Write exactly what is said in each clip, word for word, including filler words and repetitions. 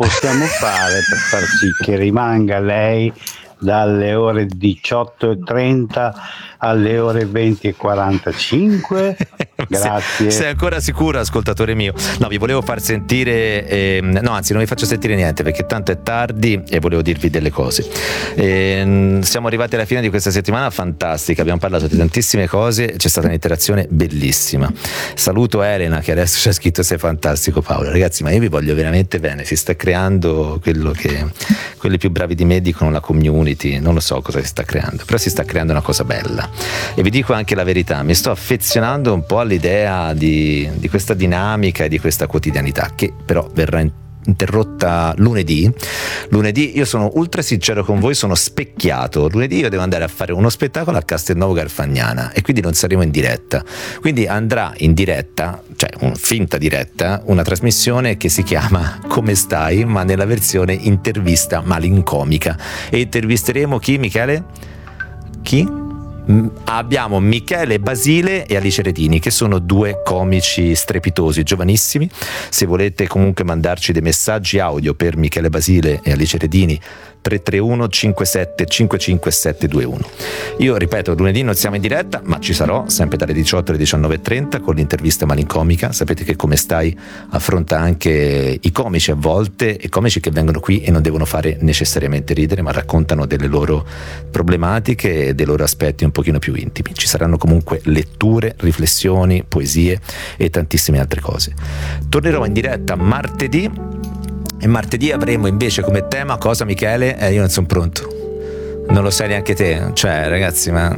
possiamo fare per far sì che rimanga lei dalle ore diciotto e trenta alle ore venti e quarantacinque? Grazie. Sei ancora sicuro, ascoltatore mio? No, vi volevo far sentire, ehm, no, anzi, non vi faccio sentire niente perché tanto è tardi e volevo dirvi delle cose. Ehm, siamo arrivati alla fine di questa settimana fantastica, abbiamo parlato di tantissime cose, c'è stata un'interazione bellissima. Saluto Elena che adesso ci ha scritto: sei fantastico Paolo. Ragazzi, ma io vi voglio veramente bene, si sta creando quello che quelli più bravi di me dicono la community, non lo so cosa si sta creando, però si sta creando una cosa bella. E vi dico anche la verità, mi sto affezionando un po' all'idea di, di questa dinamica e di questa quotidianità che però verrà in interrotta lunedì. Lunedì io sono ultra sincero con voi, sono specchiato. Lunedì io devo andare a fare uno spettacolo a Castelnuovo Garfagnana e quindi non saremo in diretta, quindi andrà in diretta, cioè un finta diretta, una trasmissione che si chiama Come stai, ma nella versione intervista malincomica. E intervisteremo chi, Michele? Chi? Abbiamo Michele Basile e Alice Redini, che sono due comici strepitosi, giovanissimi. Se volete comunque mandarci dei messaggi audio per Michele Basile e Alice Redini, tre tre uno cinque sette cinque cinque sette due uno. Io ripeto, lunedì non siamo in diretta, ma ci sarò sempre dalle diciotto alle diciannove e trenta con l'intervista malincomica. Sapete che Come stai affronta anche i comici a volte, e comici che vengono qui e non devono fare necessariamente ridere, ma raccontano delle loro problematiche e dei loro aspetti un pochino più intimi. Ci saranno comunque letture, riflessioni, poesie e tantissime altre cose. Tornerò in diretta martedì. E martedì avremo invece come tema cosa, Michele? Eh, io non sono pronto. Non lo sai neanche te. Cioè, ragazzi, ma...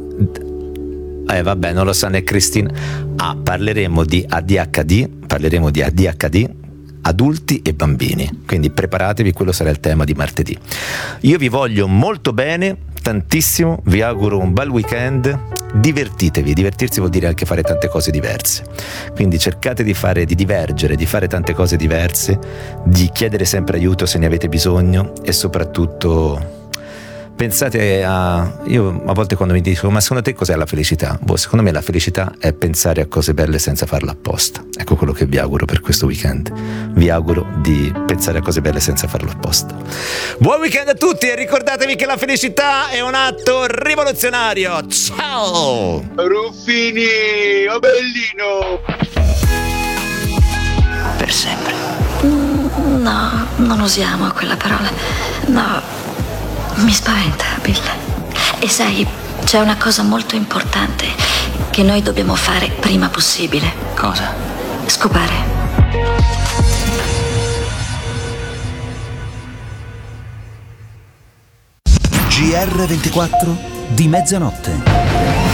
Eh, vabbè, non lo sa né Cristina. Ah, parleremo di A D H D. Parleremo di A D H D, adulti e bambini. Quindi preparatevi, quello sarà il tema di martedì. Io vi voglio molto bene, tantissimo. Vi auguro un bel weekend. Divertitevi, divertirsi vuol dire anche fare tante cose diverse, quindi cercate di fare, di divergere, di fare tante cose diverse, di chiedere sempre aiuto se ne avete bisogno e soprattutto pensate a... Io a volte quando mi dico ma secondo te cos'è la felicità? Boh, secondo me la felicità è pensare a cose belle senza farla apposta. Ecco quello che vi auguro per questo weekend. Vi auguro di pensare a cose belle senza farlo apposta. Buon weekend a tutti e ricordatevi che la felicità è un atto rivoluzionario. Ciao! Ruffini, oh bellino! Per sempre. No, non usiamo quella parola. No. Mi spaventa, Bill. E sai, c'è una cosa molto importante che noi dobbiamo fare prima possibile. Cosa? Scopare. G R ventiquattro di mezzanotte.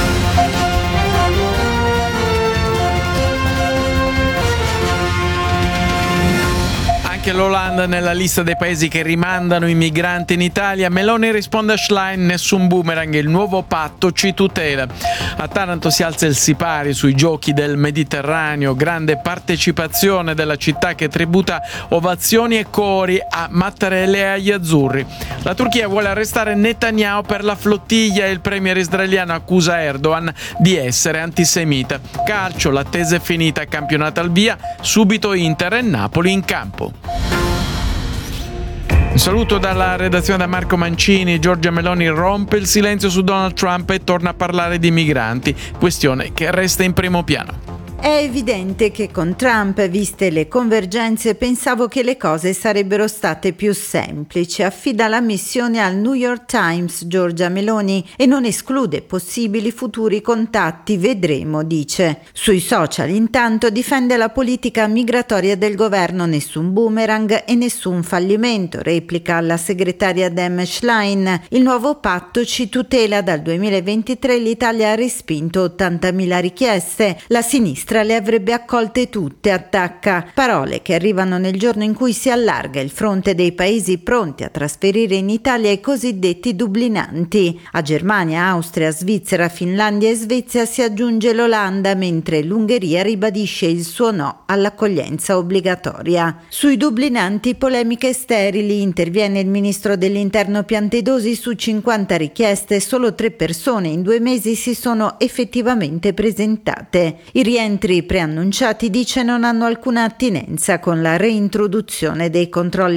L'Olanda nella lista dei paesi che rimandano i migranti in Italia. Meloni risponde a Schlein: nessun boomerang, il nuovo patto ci tutela. A Taranto si alza il sipari sui giochi del Mediterraneo, grande partecipazione della città che tributa ovazioni e cori a Mattarella e agli azzurri. La Turchia vuole arrestare Netanyahu per la flottiglia e il premier israeliano accusa Erdogan di essere antisemita. Calcio, l'attesa è finita, campionato al via, subito Inter e Napoli in campo. Un saluto dalla redazione da Marco Mancini. Giorgia Meloni rompe il silenzio su Donald Trump e torna a parlare di migranti, questione che resta in primo piano. È evidente che con Trump, viste le convergenze, pensavo che le cose sarebbero state più semplici. Affida la missione al New York Times Giorgia Meloni e non esclude possibili futuri contatti, vedremo, dice. Sui social intanto difende la politica migratoria del governo, nessun boomerang e nessun fallimento, replica alla segretaria Dem Schlein. Il nuovo patto ci tutela, dal duemilaventitré l'Italia ha respinto ottantamila richieste, la sinistra le avrebbe accolte tutte, attacca. Parole che arrivano nel giorno in cui si allarga il fronte dei paesi pronti a trasferire in Italia i cosiddetti dublinanti. A Germania, Austria, Svizzera, Finlandia e Svezia si aggiunge l'Olanda, mentre l'Ungheria ribadisce il suo no all'accoglienza obbligatoria. Sui dublinanti polemiche sterili, interviene il ministro dell'Interno Piantedosi: su cinquanta richieste solo tre persone in due mesi si sono effettivamente presentate. I rientri preannunciati, dice, non hanno alcuna attinenza con la reintroduzione dei controlli